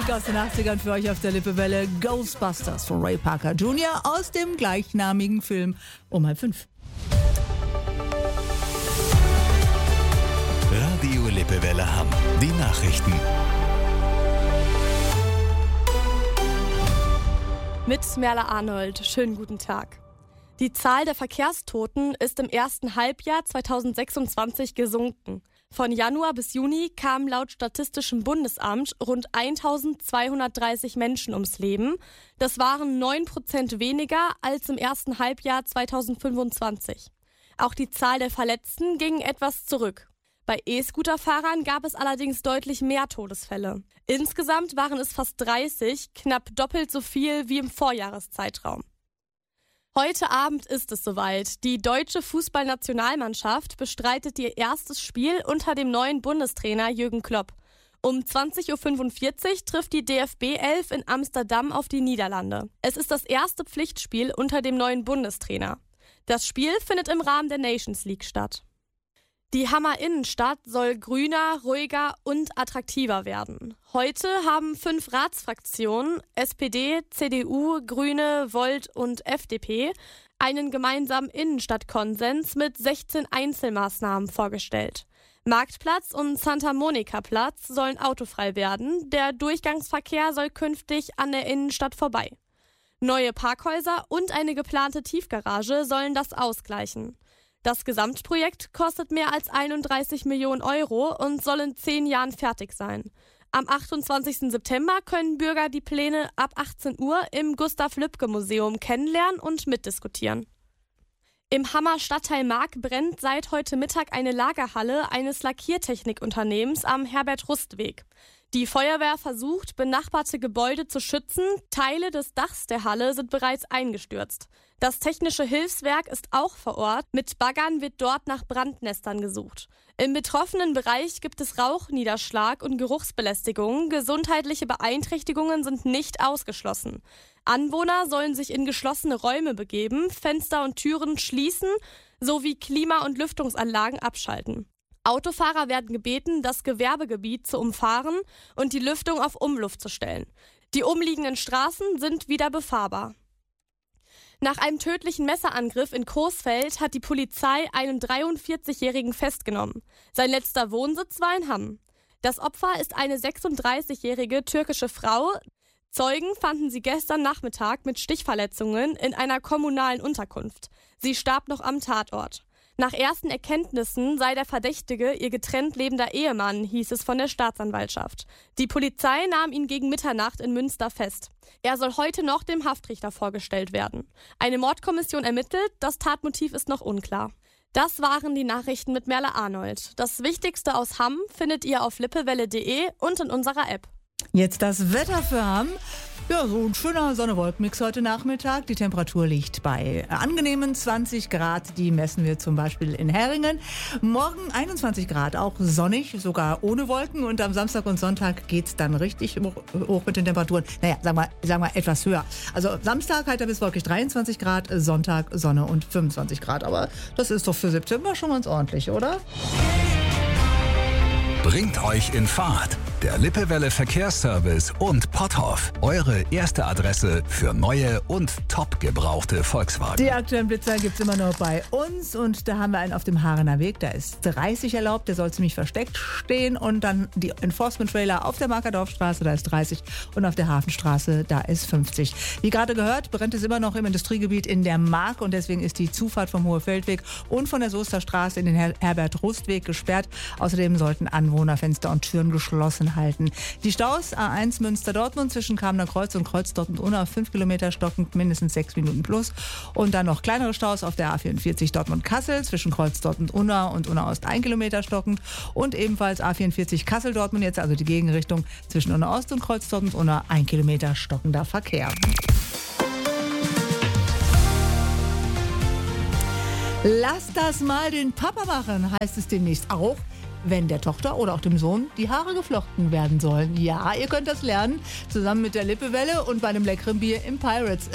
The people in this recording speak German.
Musik aus den 80ern für euch auf der Lippewelle. Ghostbusters von Ray Parker Jr. aus dem gleichnamigen Film um 4:30. Radio Lippewelle Hamm. Die Nachrichten. Mit Merle Arnold. Schönen guten Tag. Die Zahl der Verkehrstoten ist im ersten Halbjahr 2026 gesunken. Von Januar bis Juni kamen laut Statistischem Bundesamt rund 1230 Menschen ums Leben. Das waren 9% weniger als im ersten Halbjahr 2025. Auch die Zahl der Verletzten ging etwas zurück. Bei E-Scooter-Fahrern gab es allerdings deutlich mehr Todesfälle. Insgesamt waren es fast 30, knapp doppelt so viel wie im Vorjahreszeitraum. Heute Abend ist es soweit. Die deutsche Fußballnationalmannschaft bestreitet ihr erstes Spiel unter dem neuen Bundestrainer Jürgen Klopp. Um 20:45 Uhr trifft die DFB 11 in Amsterdam auf die Niederlande. Es ist das erste Pflichtspiel unter dem neuen Bundestrainer. Das Spiel findet im Rahmen der Nations League statt. Die Hammer Innenstadt soll grüner, ruhiger und attraktiver werden. Heute haben 5 Ratsfraktionen, SPD, CDU, Grüne, Volt und FDP, einen gemeinsamen Innenstadtkonsens mit 16 Einzelmaßnahmen vorgestellt. Marktplatz und Santa Monica Platz sollen autofrei werden. Der Durchgangsverkehr soll künftig an der Innenstadt vorbei. Neue Parkhäuser und eine geplante Tiefgarage sollen das ausgleichen. Das Gesamtprojekt kostet mehr als 31 Millionen Euro und soll in 10 Jahren fertig sein. Am 28. September können Bürger die Pläne ab 18 Uhr im Gustav-Lübcke-Museum kennenlernen und mitdiskutieren. Im Hammer Stadtteil Mark brennt seit heute Mittag eine Lagerhalle eines Lackiertechnikunternehmens am Herbert-Rust-Weg. Die Feuerwehr versucht, benachbarte Gebäude zu schützen. Teile des Dachs der Halle sind bereits eingestürzt. Das technische Hilfswerk ist auch vor Ort. Mit Baggern wird dort nach Brandnestern gesucht. Im betroffenen Bereich gibt es Rauchniederschlag und Geruchsbelästigung. Gesundheitliche Beeinträchtigungen sind nicht ausgeschlossen. Anwohner sollen sich in geschlossene Räume begeben, Fenster und Türen schließen sowie Klima- und Lüftungsanlagen abschalten. Autofahrer werden gebeten, das Gewerbegebiet zu umfahren und die Lüftung auf Umluft zu stellen. Die umliegenden Straßen sind wieder befahrbar. Nach einem tödlichen Messerangriff in Coesfeld hat die Polizei einen 43-Jährigen festgenommen. Sein letzter Wohnsitz war in Hamm. Das Opfer ist eine 36-jährige türkische Frau. Zeugen fanden sie gestern Nachmittag mit Stichverletzungen in einer kommunalen Unterkunft. Sie starb noch am Tatort. Nach ersten Erkenntnissen sei der Verdächtige ihr getrennt lebender Ehemann, hieß es von der Staatsanwaltschaft. Die Polizei nahm ihn gegen Mitternacht in Münster fest. Er soll heute noch dem Haftrichter vorgestellt werden. Eine Mordkommission ermittelt, das Tatmotiv ist noch unklar. Das waren die Nachrichten mit Merle Arnold. Das Wichtigste aus Hamm findet ihr auf lippewelle.de und in unserer App. Jetzt das Wetter für Hamm. Ja, so ein schöner Sonne-Wolken-Mix heute Nachmittag. Die Temperatur liegt bei angenehmen 20 Grad. Die messen wir zum Beispiel in Herringen. Morgen 21 Grad, auch sonnig, sogar ohne Wolken. Und am Samstag und Sonntag geht's dann richtig hoch mit den Temperaturen. Naja, sagen wir etwas höher. Also Samstag heiter bis wolkig 23 Grad, Sonntag Sonne und 25 Grad. Aber das ist doch für September schon ganz ordentlich, oder? Bringt euch in Fahrt. Der Lippewelle Verkehrsservice und Potthoff. Eure erste Adresse für neue und top gebrauchte Volkswagen. Die aktuellen Blitzer gibt's immer noch bei uns. Und da haben wir einen auf dem Haarener Weg. Da ist 30 erlaubt. Der soll ziemlich versteckt stehen. Und dann die Enforcement-Trailer auf der Markerdorfstraße. Da ist 30. Und auf der Hafenstraße, da ist 50. Wie gerade gehört, brennt es immer noch im Industriegebiet in der Mark. Und deswegen ist die Zufahrt vom Hohefeldweg und von der Soester Straße in den Herbert-Rust-Weg gesperrt. Außerdem sollten Anwohner Fenster und Türen geschlossen halten. Die Staus A1 Münster-Dortmund zwischen Kamener Kreuz und Kreuz Dortmund-Unna 5 Kilometer stockend, mindestens 6 Minuten plus. Und dann noch kleinere Staus auf der A44 Dortmund-Kassel zwischen Kreuz Dortmund-Unna und Unna-Ost 1 Kilometer stockend. Und ebenfalls A44 Kassel-Dortmund, jetzt also die Gegenrichtung zwischen Unna-Ost und Kreuz Dortmund-Unna 1 Kilometer stockender Verkehr. Lass das mal den Papa machen, heißt es demnächst auch, wenn der Tochter oder auch dem Sohn die Haare geflochten werden sollen. Ja, ihr könnt das lernen, zusammen mit der Lippewelle und bei einem leckeren Bier im Pirates.